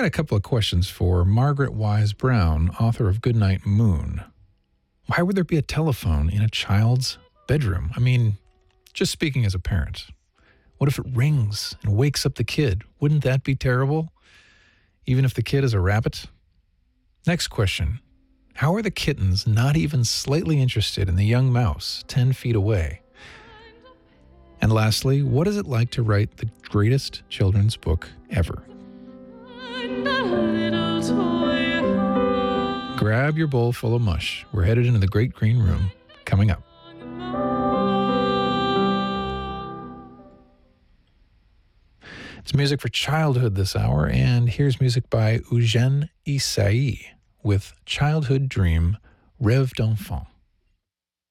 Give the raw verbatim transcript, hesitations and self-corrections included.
a couple of questions for Margaret Wise Brown, author of Goodnight Moon. Why would there be a telephone in a child's bedroom? I mean, just speaking as a parent. What if it rings and wakes up the kid? Wouldn't that be terrible? Even if the kid is a rabbit? Next question. How are the kittens not even slightly interested in the young mouse ten feet away? And lastly, what is it like to write the greatest children's book ever? Grab your bowl full of mush. We're headed into the great green room. Coming up. It's music for childhood this hour, and here's music by Eugène Ysaÿe with Childhood Dream, Rêve d'enfant.